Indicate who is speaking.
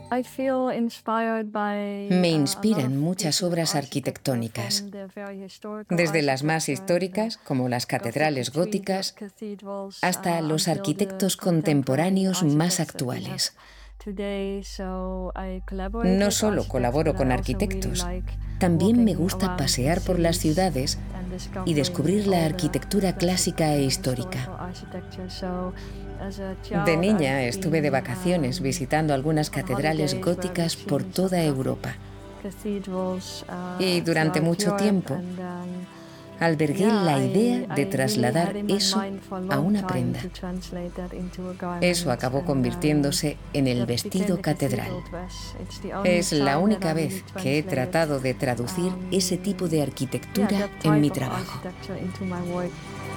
Speaker 1: Me inspiran muchas obras arquitectónicas, desde las más históricas, como las catedrales góticas, hasta los arquitectos contemporáneos más actuales. No solo colaboro con arquitectos, también me gusta pasear por las ciudades y descubrir la arquitectura clásica e histórica. De niña estuve de vacaciones visitando algunas catedrales góticas por toda Europa. Y durante mucho tiempo albergué la idea de trasladar eso a una prenda. Eso acabó convirtiéndose en el vestido catedral. Es la única vez que he tratado de traducir ese tipo de arquitectura en mi trabajo.